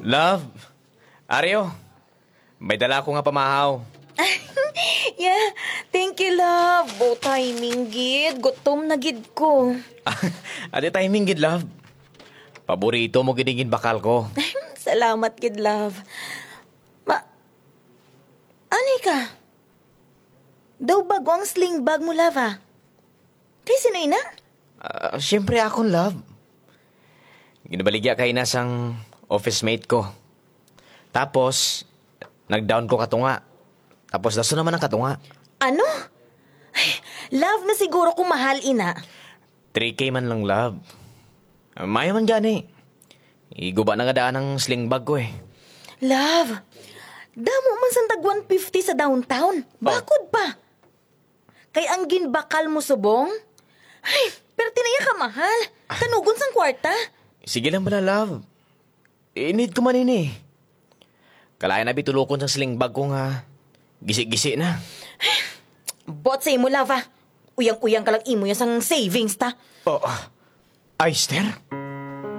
Love, Aryo, may dala ko nga pamahaw. Yeah, thank you, love. O timing, gid. Gutom na gid ko. Adi timing gid, love. Paborito mo ginigin bakal ko. Salamat, gid, love. Anay ka? Daw bago ang sling bag mo, love, ah. Kay sino ina? Siyempre akong love. Ginabaligya kay na sang office mate ko. Tapos, nag-down ko katunga. Tapos daso naman ang katunga. Ano? Ay, love na siguro kung mahal, ina. 3K man lang, love. Maya man gani. Iguba na nga daan ang sling bag ko eh. Love, damo man santag 150 sa downtown. Bakod pa. Kay ang ginbakal mo subong? Ay, pero tinaya ka mahal. Kanugon sang kwarta. Sige lang pala, love. Need ko man ini. Kalaya na bitulukon sa sling bag ko nga. Gisi-gisi na. Bot sa imo, love, ah. Uyang-uyang ka lang imo yan sang savings ta. Oh, Ayster?